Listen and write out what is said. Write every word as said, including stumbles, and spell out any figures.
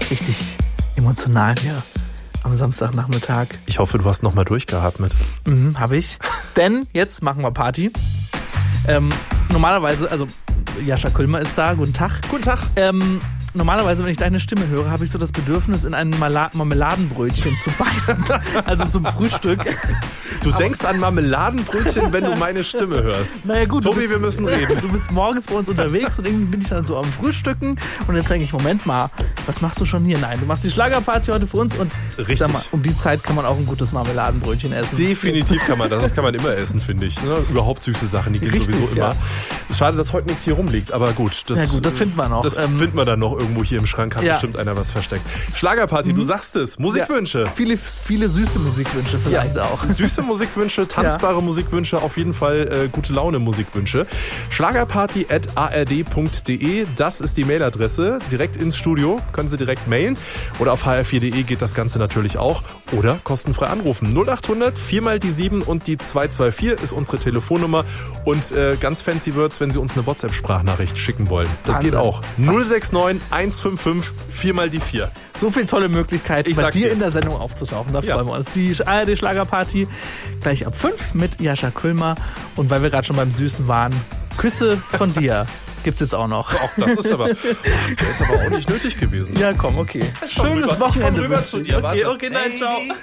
richtig emotional hier am Samstagnachmittag. Ich hoffe, du hast nochmal durchgeatmet. Mhm, habe ich. Denn jetzt machen wir Party. Ähm, normalerweise, also Jascha Küllmer ist da. Guten Tag. Guten Tag. Ähm, normalerweise, wenn ich deine Stimme höre, habe ich so das Bedürfnis, in ein Marla- Marmeladenbrötchen zu beißen. Also zum Frühstück. Du denkst an Marmeladenbrötchen, wenn du meine Stimme hörst. Naja gut, Tobi, bist, wir müssen reden. Du bist morgens bei uns unterwegs und irgendwie bin ich dann so am Frühstücken und jetzt denke ich, Moment mal, was machst du schon hier? Nein, du machst die Schlagerparty heute für uns und Richtig. Sag mal, um die Zeit kann man auch ein gutes Marmeladenbrötchen essen. Definitiv kann man das. Das kann man immer essen, finde ich. Ne? Überhaupt süße Sachen, die gehen Richtig, sowieso immer. ja. Schade, dass heute nichts hier rumliegt, aber gut. Das, ja gut, das finden wir noch. Das ähm, finden wir dann noch irgendwo hier im Schrank. Hat ja. bestimmt einer was versteckt. Schlagerparty, mhm. du sagst es. Musikwünsche. Ja, viele, viele süße Musikwünsche vielleicht ja. auch. Süße Musikwünsche, tanzbare ja. Musikwünsche, auf jeden Fall äh, gute Laune Musikwünsche. Schlagerparty at a r d punkt d e, das ist die Mailadresse. Direkt ins Studio, können Sie direkt mailen. Oder auf h r vier punkt d e geht das Ganze natürlich auch. Oder kostenfrei anrufen. null acht hundert, vier mal die sieben und die zwei zwei vier ist unsere Telefonnummer. Und äh, ganz fancy wird's, wenn Sie uns eine WhatsApp-Sprachnachricht schicken wollen. Das Wahnsinn. Geht auch. null sechs neun, eins fünf fünf, vier mal die vier. So viele tolle Möglichkeiten, ich bei dir dir in der Sendung aufzutauchen. Da ja. freuen wir uns. Die A R D-Schlagerparty gleich ab fünf mit Jascha Küllmer. Und weil wir gerade schon beim Süßen waren, Küsse von dir gibt's jetzt auch noch. Auch das ist aber, das wäre jetzt aber auch nicht nötig gewesen. Ja, komm, okay. Schönes rüber. Wochenende. Ich komm rüber zu dir. Okay, okay, nein, ciao.